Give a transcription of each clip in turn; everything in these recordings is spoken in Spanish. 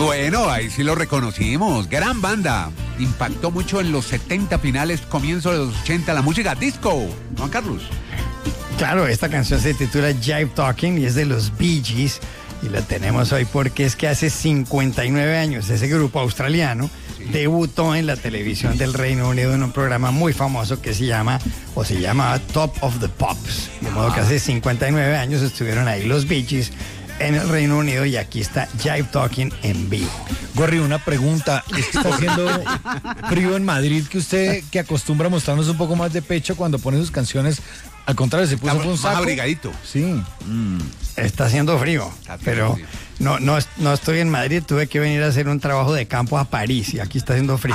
Bueno, ahí sí lo reconocimos. Gran banda. Impactó mucho en los 70 finales, comienzo de los 80, la música disco. Juan Carlos. Claro, esta canción se titula Jive Talking y es de los Bee Gees. Y la tenemos hoy porque es que hace 59 años ese grupo australiano debutó en la televisión del Reino Unido en un programa muy famoso que se llamaba Top of the Pops. De modo que hace 59 años estuvieron ahí los Bee Gees en el Reino Unido y aquí está Jive Talking en vivo. Gorri, una pregunta. Es que está haciendo frío en Madrid, que usted que acostumbra a mostrarnos un poco más de pecho cuando pone sus canciones. Al contrario, se puso un saco. Más abrigadito. Sí. Está haciendo frío, pero no estoy en Madrid, tuve que venir a hacer un trabajo de campo a París y aquí está haciendo frío.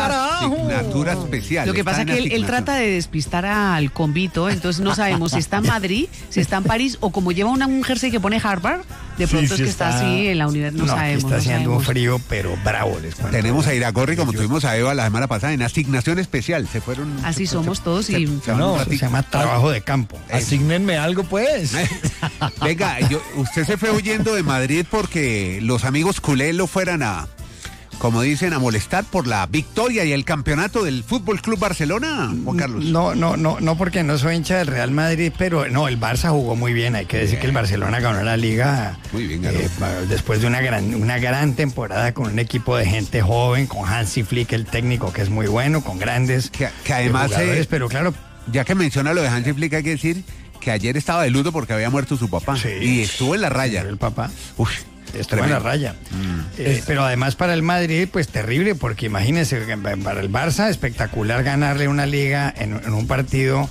Asignatura especial. Lo que pasa es que él trata de despistar al convito, entonces no sabemos si está en Madrid, si está en París o como lleva un jersey que pone Harvard, de pronto es que está así en la universidad, no sabemos. Está haciendo un frío, pero bravo. Les cuento. Tenemos a Iragorri, como tuvimos a Eva la semana pasada, en asignación especial. Se fueron. Así somos todos se llama trabajo de campo. Asígnenme algo, pues. Venga, usted se fue huyendo de Madrid porque los amigos culés lo fueran a, como dicen, a molestar por la victoria y el campeonato del Fútbol Club Barcelona, Juan Carlos. No, porque no soy hincha del Real Madrid, pero no, el Barça jugó muy bien. Hay que decir que el Barcelona ganó la Liga muy bien, después de una gran temporada con un equipo de gente joven, con Hansi Flick, el técnico, que es muy bueno, con grandes que además jugadores, pero claro. Ya que menciona lo de Hansi Flick, hay que decir que ayer estaba de luto porque había muerto su papá. Sí, y estuvo en la raya. El papá. Estuvo tremendo. en la raya. Pero además para el Madrid, pues terrible, porque imagínense, para el Barça, espectacular ganarle una liga en un partido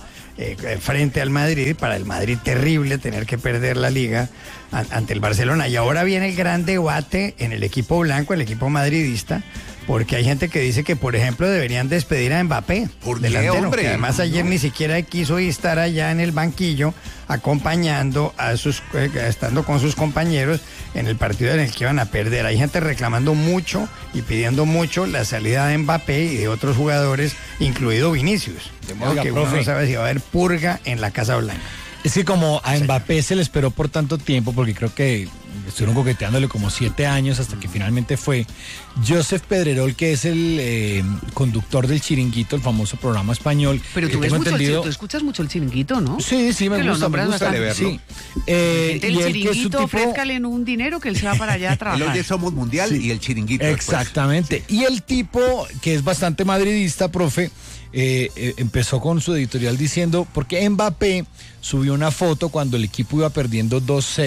frente al Madrid. Para el Madrid, terrible tener que perder la liga ante el Barcelona. Y ahora viene el gran debate en el equipo blanco, el equipo madridista, porque hay gente que dice que, por ejemplo, deberían despedir a Mbappé, delantero, hombre? Que además ayer ni siquiera quiso estar allá en el banquillo acompañando estando con sus compañeros en el partido en el que iban a perder. Hay gente reclamando mucho y pidiendo mucho la salida de Mbappé y de otros jugadores, incluido Vinicius. De modo que uno no sabe si va a haber purga en la Casa Blanca. Es que como a Mbappé se le esperó por tanto tiempo, porque creo que estuvieron coqueteándole como 7 años hasta que finalmente fue Joseph Pedrerol, que es el conductor del Chiringuito, el famoso programa español. Pero tú escuchas mucho el Chiringuito, ¿no? Sí, me gusta verlo. Sí. El Chiringuito, ofrézcale en un dinero que él se va para allá a trabajar. Hoy Somos Mundial y el Chiringuito. Exactamente. Y el tipo, que es bastante madridista, profe, empezó con su editorial diciendo, porque Mbappé subió una foto cuando el equipo iba perdiendo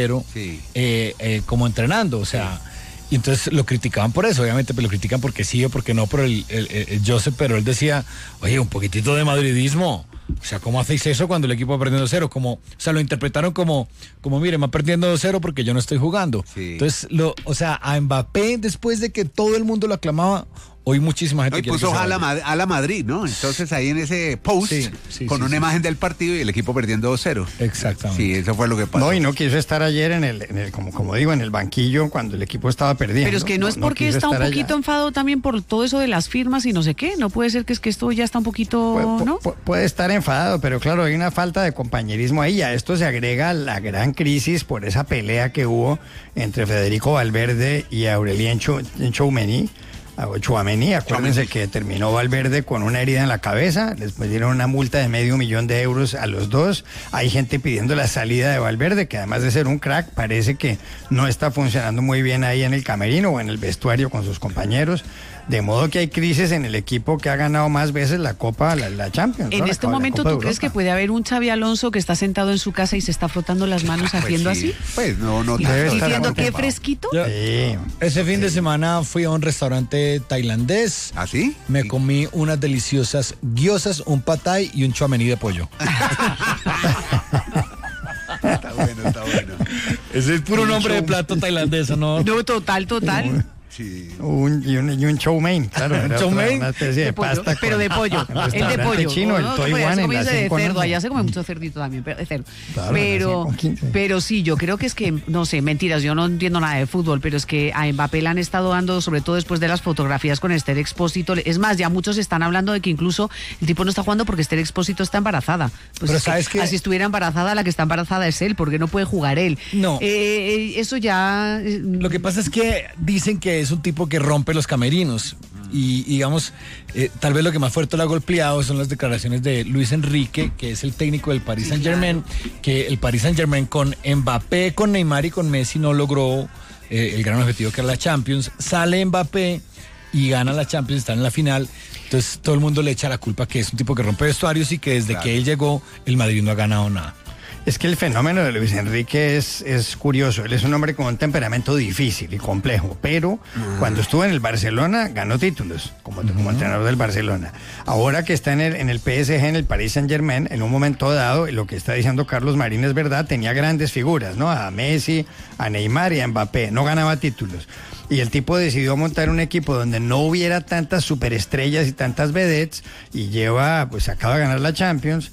2-0, como entrenando, o sea, y entonces lo criticaban por eso, obviamente, pero lo critican porque sí o porque no, pero el Joseph, pero él decía, oye, un poquitito de madridismo, o sea, ¿cómo hacéis eso cuando el equipo va perdiendo 2-0? O sea, lo interpretaron como mire, va perdiendo 2-0 porque yo no estoy jugando. Sí. Entonces, o sea, a Mbappé, después de que todo el mundo lo aclamaba, hoy muchísima gente puso a la Madrid, ¿no? Entonces ahí en ese post con una imagen del partido y el equipo perdiendo 2-0. Exactamente. Sí, eso fue lo que pasó. No, y no quiso estar ayer en el como digo, en el banquillo cuando el equipo estaba perdiendo. Pero es que no es porque está un poquito enfadado también por todo eso de las firmas y no sé qué. No puede ser que es que esto ya está un poquito, ¿no? Puede estar enfadado, pero claro, hay una falta de compañerismo ahí. A esto se agrega la gran crisis por esa pelea que hubo entre Federico Valverde y Aurelien Tchouameni. Acuérdense que terminó Valverde con una herida en la cabeza, les dieron una multa de $500,000 a los dos. Hay gente pidiendo la salida de Valverde, que además de ser un crack, parece que no está funcionando muy bien ahí en el camerino o en el vestuario con sus compañeros. De modo que hay crisis en el equipo que ha ganado más veces la Copa, la Champions. En este momento, ¿tú crees que puede haber un Xabi Alonso que está sentado en su casa y se está frotando las manos haciendo así? Pues no debe estar diciendo qué fresquito. Sí. Ese fin de semana fui a un restaurante tailandés. ¿Ah, sí? Me comí unas deliciosas gyozas, un pad thai y un chuamení de pollo. Está bueno. Ese es puro nombre de plato tailandés, ¿no? No, total. Sí. Y un chow mein, claro. Una especie de pollo, pasta. Pero de pollo. El de pollo. Chino, el toiwan en la de cerdo. Allá se come mucho cerdito también, pero de cerdo. Claro, pero sí, yo creo que es que, no sé, mentiras, yo no entiendo nada de fútbol, pero es que a Mbappé le han estado dando, sobre todo después de las fotografías con Esther Expósito. Es más, ya muchos están hablando de que incluso el tipo no está jugando porque Esther Expósito está embarazada. Pues pero sabes que así estuviera embarazada, la que está embarazada es él, porque no puede jugar él. No. Eso ya. Lo que pasa es que dicen que es un tipo que rompe los camerinos. Y digamos, tal vez lo que más fuerte lo ha golpeado son las declaraciones de Luis Enrique, que es el técnico del Paris Saint-Germain, que el Paris Saint-Germain con Mbappé, con Neymar y con Messi no logró el gran objetivo que era la Champions. Sale Mbappé y gana la Champions, está en la final. Entonces todo el mundo le echa la culpa que es un tipo que rompe vestuarios y que desde que él llegó el Madrid no ha ganado nada. Es que el fenómeno de Luis Enrique es curioso. Él es un hombre con un temperamento difícil y complejo, pero cuando estuvo en el Barcelona ganó títulos como entrenador del Barcelona. Ahora que está en el PSG, en el Paris Saint-Germain, en un momento dado, y lo que está diciendo Carlos Marín es verdad, tenía grandes figuras, ¿no? A Messi, a Neymar y a Mbappé. No ganaba títulos. Y el tipo decidió montar un equipo donde no hubiera tantas superestrellas y tantas vedettes, y acaba de ganar la Champions.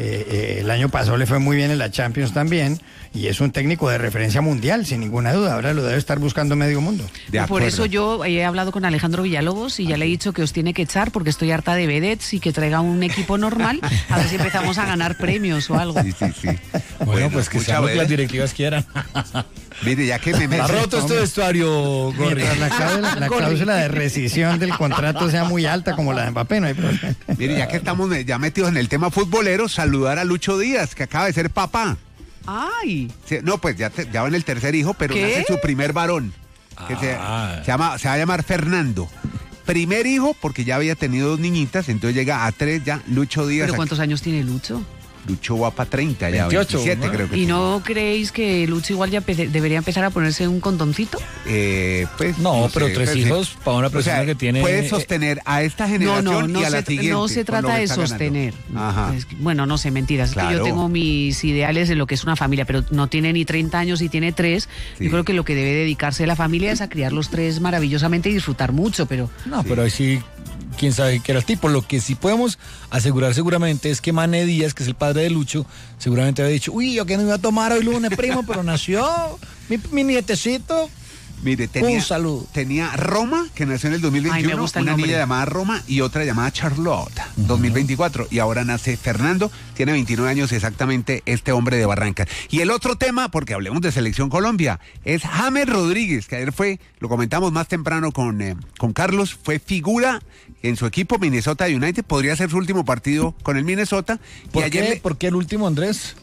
El año pasado le fue muy bien en la Champions también, y es un técnico de referencia mundial, sin ninguna duda. Ahora lo debe estar buscando medio mundo. Por eso yo he hablado con Alejandro Villalobos y ya le he dicho que os tiene que echar porque estoy harta de vedettes y que traiga un equipo normal, a ver si empezamos a ganar premios o algo. Sí. Bueno, pues que sea lo que las directivas quieran. Mire, ya que me ha roto este vestuario, Gorri. Mientras la cláusula de rescisión del contrato sea muy alta como la de Mbappé, no hay problema. Mire, ya que estamos ya metidos en el tema futbolero, saludar a Lucho Díaz, que acaba de ser papá. ¡Ay! Sí, no, pues ya va en el tercer hijo, pero nace su primer varón, que se va a llamar Fernando. Primer hijo, porque ya había tenido 2 niñitas, entonces llega a 3 ya, Lucho Díaz. ¿Pero cuántos años tiene Lucho? Lucho va para 30 ya, 28, 27 ¿no? creo que. ¿Y no creéis que Lucho igual ya debería empezar a ponerse un condoncito? Pues no, pero sé, 3 hijos para una persona que tiene... Puede sostener a esta generación y a la siguiente. No se trata de sostener. Ajá. Bueno, no sé, mentiras. Claro. Es que yo tengo mis ideales de lo que es una familia, pero no tiene ni 30 años y tiene 3. Sí. Yo creo que lo que debe dedicarse la familia es a criar los 3 maravillosamente y disfrutar mucho, pero... No, pero ahí sí... quién sabe qué era el tipo. Lo que sí podemos asegurar seguramente es que Mane Díaz, que es el padre de Lucho, seguramente había dicho, uy, yo que no iba a tomar hoy lunes, primo, pero nació mi nietecito. Mire, un saludo. Tenía Roma, que nació en el 2021, una niña llamada Roma y otra llamada Charlotte, 2024. Y ahora nace Fernando, tiene 29 años exactamente este hombre de Barrancas. Y el otro tema, porque hablemos de Selección Colombia, es James Rodríguez, que ayer lo comentamos más temprano con Carlos, fue figura en su equipo Minnesota United, podría ser su último partido con el Minnesota. ¿Por qué el último, Andrés?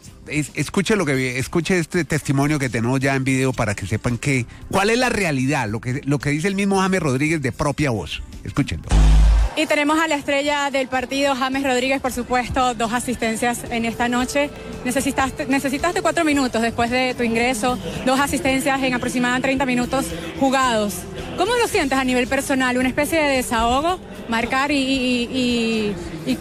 Escuche este testimonio que tenemos ya en video para que sepan cuál es la realidad, lo que dice el mismo James Rodríguez de propia voz. Escúchenlo. Y tenemos a la estrella del partido, James Rodríguez, por supuesto, 2 asistencias en esta noche. Necesitaste 4 minutos después de tu ingreso, 2 asistencias en aproximadamente 30 minutos jugados. ¿Cómo lo sientes a nivel personal? ¿Una especie de desahogo? Marcar y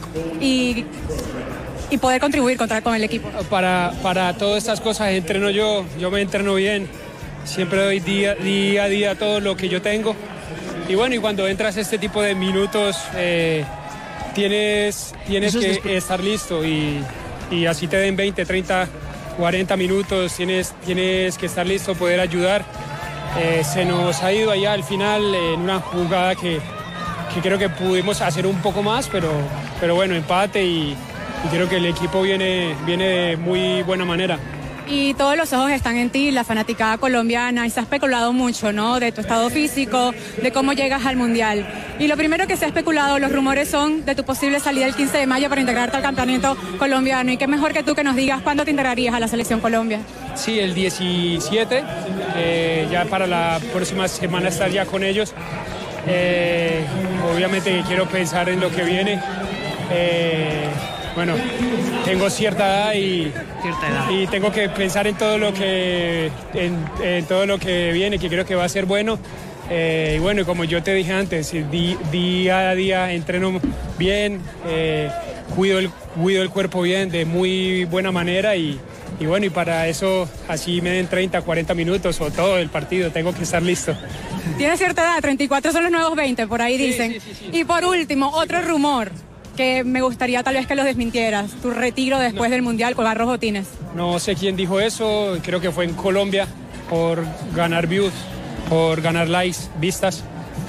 poder contribuir con el equipo. Para todas estas cosas entreno yo me entreno bien, siempre doy día a día todo lo que yo tengo. Y bueno, y cuando entras a este tipo de minutos, tienes que estar listo y así te den 20, 30, 40 minutos, tienes que estar listo, poder ayudar. Se nos ha ido allá al final en una jugada que creo que pudimos hacer un poco más, pero bueno, empate y creo que el equipo viene de muy buena manera. Y todos los ojos están en ti, la fanaticada colombiana, y se ha especulado mucho, ¿no? De tu estado físico, de cómo llegas al Mundial. Y lo primero que se ha especulado, los rumores son de tu posible salida el 15 de mayo para integrarte al campeonato colombiano. Y qué mejor que tú que nos digas cuándo te integrarías a la Selección Colombia. Sí, el 17, ya para la próxima semana estar ya con ellos. Obviamente quiero pensar en lo que viene. Bueno, tengo cierta edad y tengo que pensar en todo lo que viene, que creo que va a ser bueno. Y bueno, como yo te dije antes, día a día entreno bien, cuido el cuerpo bien, de muy buena manera y bueno, y para eso así me den 30, 40 minutos o todo el partido, tengo que estar listo. Tienes cierta edad, 34 son los nuevos 20, por ahí dicen. Sí. Y por último, otro rumor que me gustaría tal vez que lo desmintieras, tu retiro después del Mundial, colgar los botines. No sé quién dijo eso, creo que fue en Colombia, por ganar views, por ganar likes, vistas.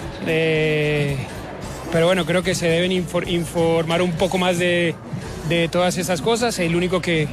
Pero bueno, creo que se deben informar un poco más de todas esas cosas. El único que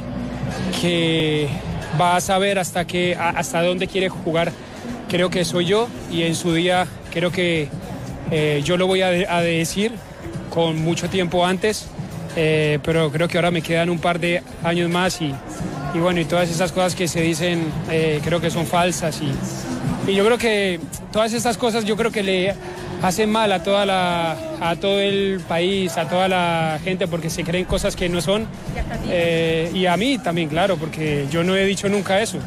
va a saber hasta dónde quiere jugar, creo que soy yo, y en su día creo que yo lo voy a decir con mucho tiempo antes, pero creo que ahora me quedan un par de años más y bueno, y todas esas cosas que se dicen creo que son falsas y yo creo que todas estas cosas yo creo que le hacen mal a todo el país, a toda la gente, porque se creen cosas que no son, y a mí también, claro, porque yo no he dicho nunca eso,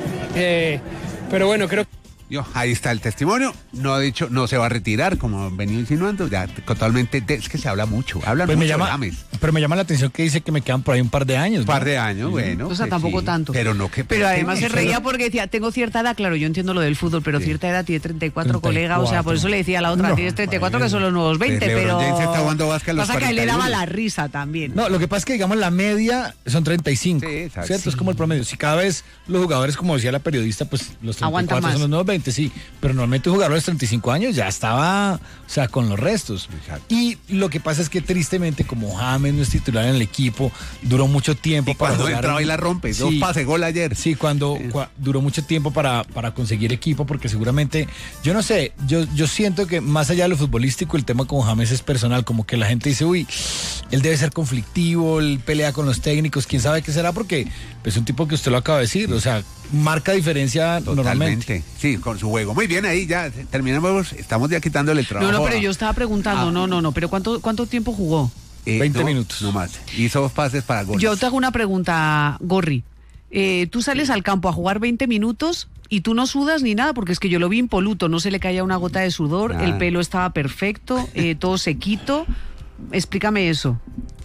pero bueno, creo que ahí está el testimonio, no ha dicho, no se va a retirar, como venía insinuando, ya totalmente, es que se habla mucho, hablan mucho, James. Pero me llama la atención que dice que me quedan por ahí un par de años. Un par de años, bueno. O sea, pues tampoco sí, tanto. Pero no que... Pero además se reía porque decía, tengo cierta edad, claro, yo entiendo lo del fútbol, pero cierta edad, tiene 34, colega, o sea, por eso le decía a la otra, tienes 34 que son los nuevos 20, pues pero... James está jugando básquet a los pasa 41. que él le daba la risa también. No, lo que pasa es que, digamos, la media son 35, sí, exacto. ¿cierto? Sí. Es como el promedio. Si cada vez los jugadores, como decía la periodista, pues los 34 son los nuevos 20, sí, pero normalmente un jugador de 35 años ya estaba, o sea, con los restos. Exacto. Y lo que pasa es que tristemente, como James no es titular en el equipo, duró mucho tiempo Y cuando entraba y la rompe, dos pases, gol ayer. Sí, duró mucho tiempo para conseguir equipo, porque seguramente, yo no sé, yo siento que más allá de lo futbolístico, el tema con James es personal, como que la gente dice, uy, él debe ser conflictivo, él pelea con los técnicos, quién sabe qué será, porque es un tipo que usted lo acaba de decir, o sea, marca diferencia normalmente. Sí, con su juego. Muy bien, ahí ya terminamos, estamos ya quitándole el trabajo. No, pero yo estaba preguntando, no, pero ¿cuánto tiempo jugó? 20 minutos. No más. Hizo dos pases para goles. Yo te hago una pregunta, Gorri. Tú sales al campo a jugar 20 minutos y tú no sudas ni nada, porque es que yo lo vi impoluto, no se le caía una gota de sudor, el pelo estaba perfecto, todo sequito. Explícame eso.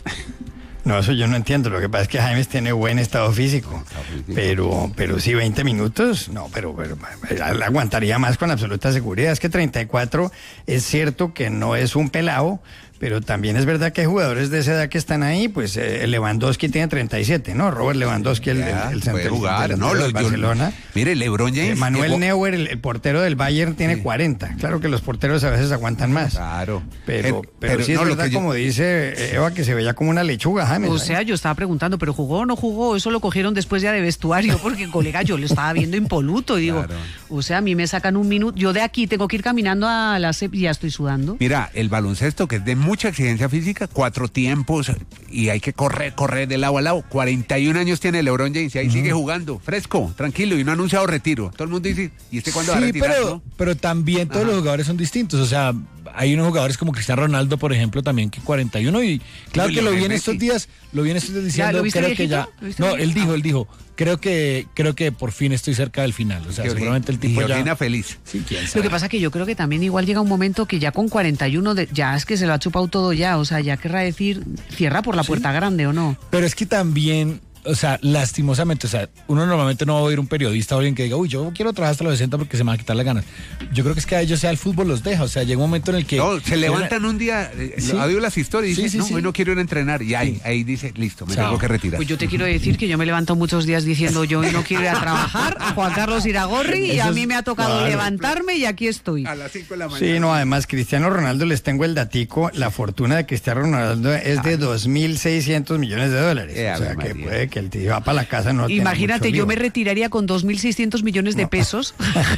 No, eso yo no entiendo. Lo que pasa es que James tiene buen estado físico. Pero sí, 20 minutos, no, pero él aguantaría más con absoluta seguridad. Es que 34 es cierto que no es un pelado, pero también es verdad que hay jugadores de esa edad que están ahí, pues Lewandowski tiene 37, ¿no? Robert Lewandowski, el puede jugar, ¿no? del Barcelona. Mire, LeBron James. Manuel Neuer, el portero del Bayern, tiene 40. Claro que los porteros a veces aguantan más. Claro. Pero sí es verdad, como dice Eva, que se veía como una lechuga, James. O sea, yo estaba preguntando, ¿pero jugó o no jugó? Eso lo cogieron después ya de vestuario, porque, colega, yo lo estaba viendo impoluto. Y digo, o sea, a mí me sacan un minuto. Yo de aquí tengo que ir caminando a la CEP y ya estoy sudando. Mira, el baloncesto, que es de mucha exigencia física, 4 tiempos y hay que correr de lado a lado. 41 años tiene LeBron James y ahí sigue jugando, fresco, tranquilo, y no ha anunciado retiro. Todo el mundo dice, ¿y este cuándo va a retirar? Pero también todos los jugadores son distintos. O sea, hay unos jugadores como Cristiano Ronaldo, por ejemplo, también que 41, y claro que lo vi en estos días diciendo, creo que ya. No, él dijo, creo que por fin estoy cerca del final. O sea, seguramente el tipo ya feliz. Sí, quién sabe. Lo que pasa que yo creo que también igual llega un momento que ya con 41 ya es que se lo ha chupado todo ya, o sea, ya querrá decir, cierra por la puerta grande, ¿o no? Pero es que también, o sea, lastimosamente, o sea, uno normalmente no va a oír un periodista o alguien que diga, uy, yo quiero trabajar hasta los 60 porque se me van a quitar las ganas. Yo creo que es que a ellos, sea el fútbol los deja, o sea, llega un momento en el que... No, se levantan un día, ha oído las historias y dicen, hoy no quiero ir a entrenar, y ahí dice, listo, me tengo que retirar. Pues yo te quiero decir que yo me levanto muchos días diciendo, yo hoy no quiero ir a trabajar, Juan Carlos Iragorri, y a mí me ha tocado levantarme y aquí estoy. A las 5 de la mañana. Sí, no, además, Cristiano Ronaldo, les tengo el datico, la fortuna de Cristiano Ronaldo es de $2.600 millones. O sea, que puede que el tío va para la casa. No. Imagínate, yo me retiraría con 2.600 millones de pesos.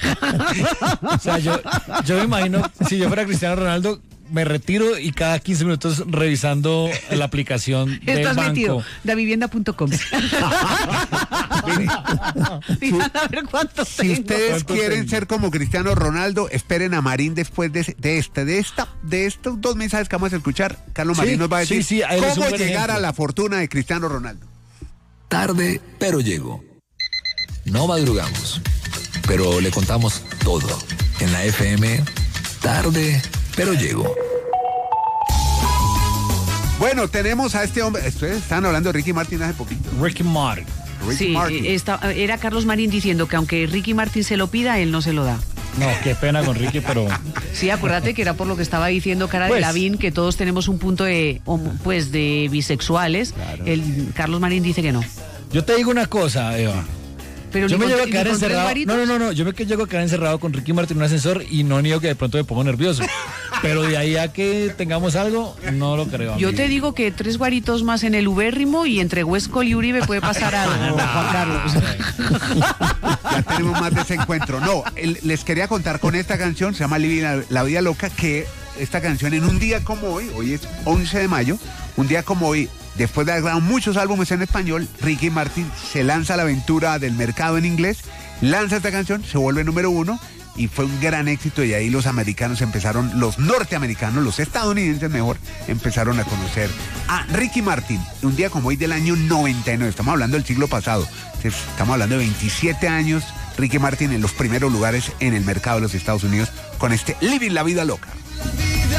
O sea, yo me imagino, si yo fuera Cristiano Ronaldo, me retiro y cada 15 minutos revisando la aplicación del Estás banco. metido, davivienda.com. Mirando a ver cuánto Si ustedes quieren ser como Cristiano Ronaldo, esperen a Marín después de estos 2 mensajes que vamos a escuchar. Carlos Marín nos va a decir cómo llegar a la fortuna de Cristiano Ronaldo. Tarde, pero llego. No madrugamos, pero le contamos todo. En la FM, tarde, pero llego. Bueno, tenemos a este hombre. Ustedes estaban hablando de Ricky Martin hace poquito. Ricky Martin. Sí, era Carlos Marín diciendo que aunque Ricky Martin se lo pida, él no se lo da. No, qué pena con Ricky, pero... Sí, acuérdate que era por lo que estaba diciendo Cara de Lavín, que todos tenemos un punto de bisexuales. Claro. Carlos Marín dice que no. Yo te digo una cosa, Eva. Pero yo me llego a quedar encerrado. No. Yo me llego a quedar encerrado con Ricky Martin en un ascensor y no niego que de pronto me pongo nervioso. Pero de ahí a que tengamos algo, no lo creo. Yo te digo que 3 guaritos más en el ubérrimo y entre Huescol y Uribe puede pasar algo, Juan Carlos. Ya tenemos más de ese encuentro. No, les quería contar con esta canción, se llama Living la Vida Loca, que esta canción en un día como hoy es 11 de mayo, un día como hoy, después de haber grabado muchos álbumes en español, Ricky Martin se lanza a la aventura del mercado en inglés, lanza esta canción, se vuelve número 1 y fue un gran éxito, y ahí los americanos empezaron, los norteamericanos, los estadounidenses mejor, empezaron a conocer a Ricky Martin, un día como hoy del año 99, estamos hablando del siglo pasado, estamos hablando de 27 años, Ricky Martin en los primeros lugares en el mercado de los Estados Unidos con este Living la Vida Loca.